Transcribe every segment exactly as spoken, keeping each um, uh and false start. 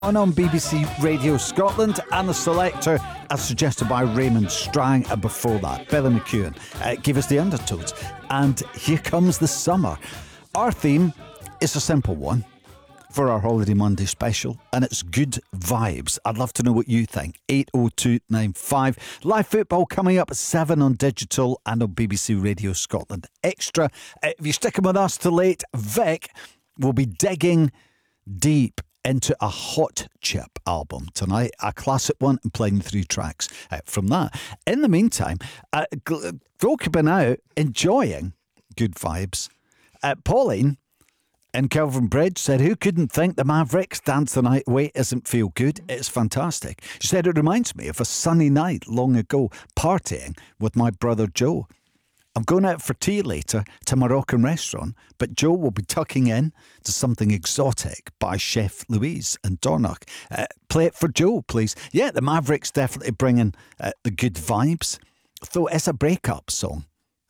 On on B B C Radio Scotland, and the selector, as suggested by Raymond Strang, and before that, Billy McEwan, uh, gave us the Undertones. And here comes the summer. Our theme is a simple one for our Holiday Monday special, and it's good vibes. I'd love to know what you think. eight oh two nine five. Live football coming up at seven on digital and on B B C Radio Scotland Extra. Uh, if you're sticking with us till late, Vic will be digging deep into a Hot Chip album tonight, a classic one, and playing three tracks uh, from that. In the meantime, uh, folk have been out enjoying good vibes. Uh, Pauline in Kelvin Bridge said, who couldn't think the Mavericks Dance the Night Away isn't feel good? It's fantastic. She said, it reminds me of a sunny night long ago, partying with my brother Joe. I'm going out for tea later to a Moroccan restaurant, but Joe will be tucking in to something exotic by Chef Louise and Dornoch. Uh, play it for Joe, please. Yeah, the Mavericks definitely bringing uh, the good vibes. Though it's a breakup song,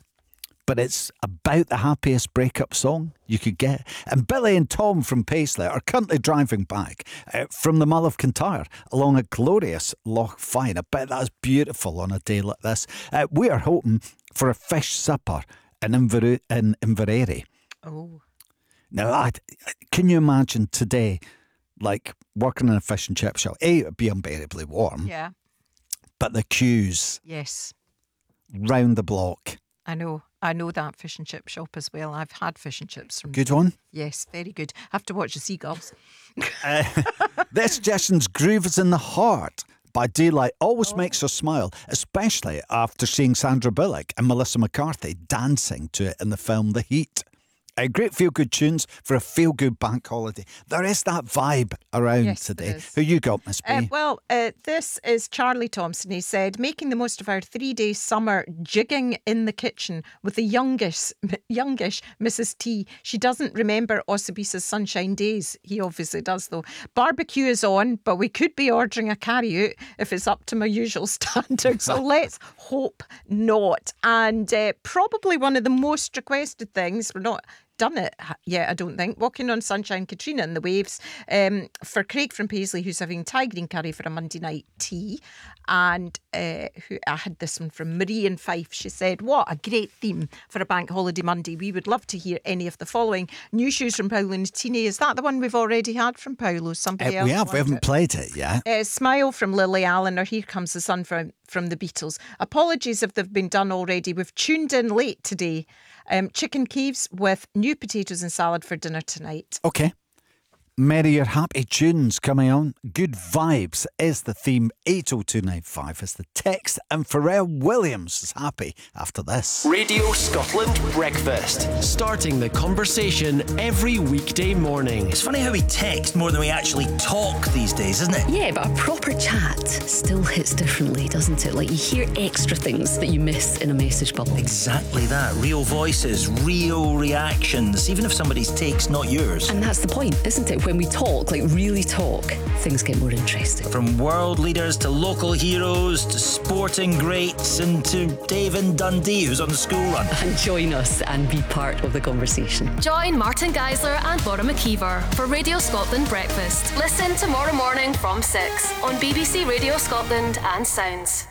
but it's about the happiest breakup song you could get. And Billy and Tom from Paisley are currently driving back uh, from the Mull of Kintyre along a glorious Loch Fyne. I bet that's beautiful on a day like this. Uh, we are hoping for a fish supper in, Inver- in Inverary. Oh. Now, I, can you imagine today, like, working in a fish and chip shop? A, it would be unbearably warm. Yeah. But the queues. Yes. Round the block. I know. I know that fish and chip shop as well. I've had fish and chips from Good one? Yes, very good. I have to watch the seagulls. uh, their suggestions, Groove is in the Heart by Daylight, always oh. makes her smile, especially after seeing Sandra Bullock and Melissa McCarthy dancing to it in the film The Heat. Uh, great feel-good tunes for a feel-good bank holiday. There is that vibe around yes, today. Who you got, Miss B? Uh, well, uh, this is Charlie Thompson. He said, making the most of our three-day summer, jigging in the kitchen with the youngest, youngish Missus T. She doesn't remember Ossabisa's sunshine days. He obviously does, though. Barbecue is on, but we could be ordering a carry-out if it's up to my usual standards. So let's hope not. And uh, probably one of the most requested things, we're not done it yet, I don't think. Walking on Sunshine, Katrina and the Waves, um, for Craig from Paisley, who's having Thai green curry for a Monday night tea. And uh, who I had this one from Marie in Fife. She said, what a great theme for a bank holiday Monday. We would love to hear any of the following. New Shoes from Paolo Nutini. Is that the one we've already had from Paolo? Somebody uh, else? We have. We haven't it? played it yet. Uh, Smile from Lily Allen, or Here Comes the Sun from, from the Beatles. Apologies if they've been done already. We've tuned in late today. Um, chicken caves with new potatoes and salad for dinner tonight. Okay. Merrier happy tunes coming on. Good vibes is the theme. eight oh two nine five is the text, and Pharrell Williams is happy after this. Radio Scotland Breakfast, starting the conversation every weekday morning. It's funny how we text more than we actually talk these days, isn't it? Yeah, but a proper chat still hits differently, doesn't it? Like, you hear extra things that you miss in a message bubble. Exactly that. Real voices, real reactions, even if somebody's take's not yours. And that's the point, isn't it? When we talk, like really talk, things get more interesting. From world leaders to local heroes to sporting greats and to Dave in Dundee, who's on the school run. And join us and be part of the conversation. Join Martin Geisler and Laura McKeever for Radio Scotland Breakfast. Listen tomorrow morning from six on B B C Radio Scotland and Sounds.